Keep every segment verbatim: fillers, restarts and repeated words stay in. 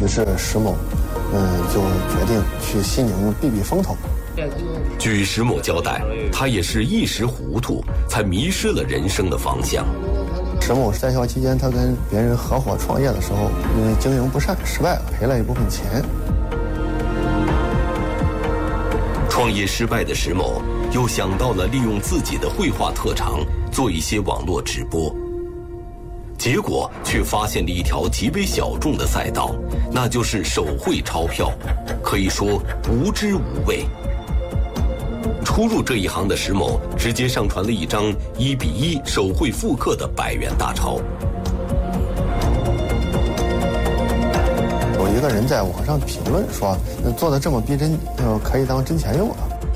于是石某，嗯，就决定去西宁避避风头。 据石某交代，他也是一时糊涂，才迷失了人生的方向。 石某在校期间，他跟别人合伙创业的时候，因为经营不善失败了，赔了一部分钱。 创业失败的石某又想到了利用自己的绘画特长做一些网络直播，结果却发现了一条极为小众的赛道，那就是手绘钞票，可以说无知无畏。初入这一行的石某直接上传了一张一比一手绘复刻的百元大钞。 有一个人在网上评论说，做的这么逼真，呃，可以当真钱用了。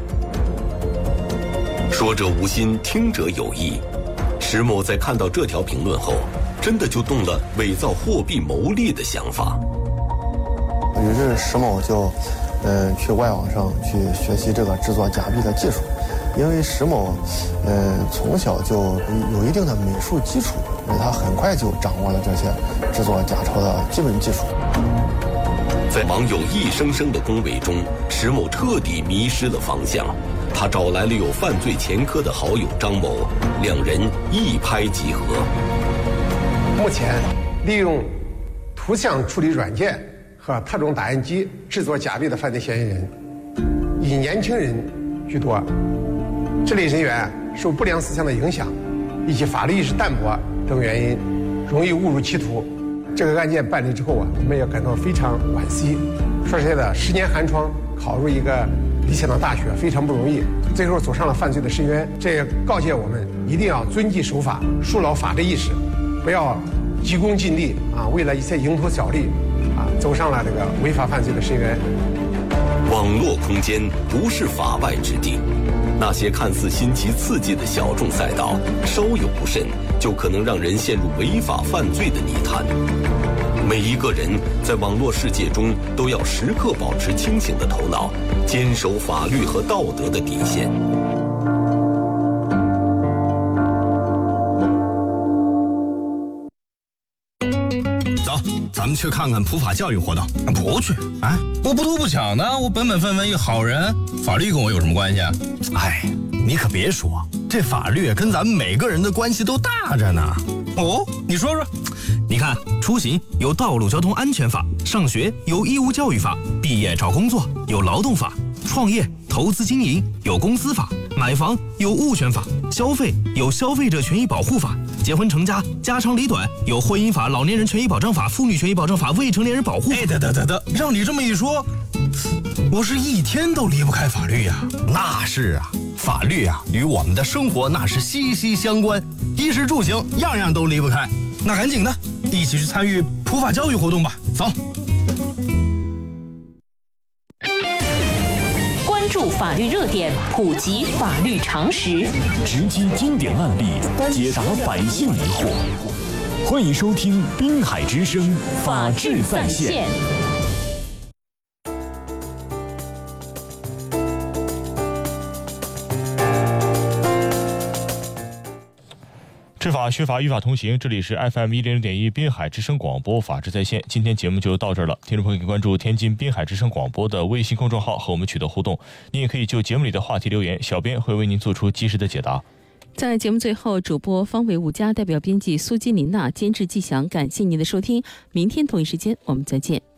说者无心，听者有意。石某在看到这条评论后，真的就动了伪造货币牟利的想法。 于是石某就呃，去外网上去学习这个制作假币的技术，因为石某，呃，从小就有一定的美术基础，他很快就掌握了这些制作假钞的基本技术。 在网友一声声的恭维中，石某彻底迷失了方向。他找来了有犯罪前科的好友张某，两人一拍即合。 目前，利用图像处理软件和特种打印机制作假币的犯罪嫌疑人，以年轻人居多。这类人员受不良思想的影响，以及法律意识淡薄等原因，容易误入歧途。这个案件办理之后啊，我们也感到非常惋惜。说实在的，十年寒窗考入一个理想的大学非常不容易，最后走上了犯罪的深渊。这也告诫我们一定要遵纪守法，树牢法治意识，不要急功近利啊，为了一些蝇头小利啊，走上了这个违法犯罪的深渊。 网络空间不是法外之地，那些看似新奇刺激的小众赛道，稍有不慎就可能让人陷入违法犯罪的泥潭。每一个人在网络世界中都要时刻保持清醒的头脑，坚守法律和道德的底线。 走，咱们去看看普法教育活动。 不去啊！我不偷不抢的，我本本分分一个好人，法律跟我有什么关系啊？ 哎，你可别说，这法律跟咱们每个人的关系都大着呢。 哦，你说说。 你看，出行有道路交通安全法，上学有义务教育法，毕业找工作有劳动法，创业投资经营有公司法，买房有物权法，消费有消费者权益保护法，结婚成家家长里短有婚姻法、老年人权益保障法、妇女权益保障法、未成年人保护法。 哎，得得得得，让你这么一说，我是一天都离不开法律呀。 那是啊，法律啊与我们的生活那是息息相关，衣食住行样样都离不开。 那赶紧的，一起去参与普法教育活动吧，走。 关注法律热点，普及法律常识， 直击经典案例，解答百姓疑惑。欢迎收听滨海之声法治在线。 知法学法，与法同行。这里是 F M 一零零点一滨海之声广播法治在线。今天节目就到这儿了，听众朋友可以关注天津滨海之声广播的微信公众号和我们取得互动。您也可以就节目里的话题留言，小编会为您做出及时的解答。 在节目最后，主播方伟、吴佳代表编辑苏金琳娜监制季翔，感谢您的收听。明天同一时间我们再见。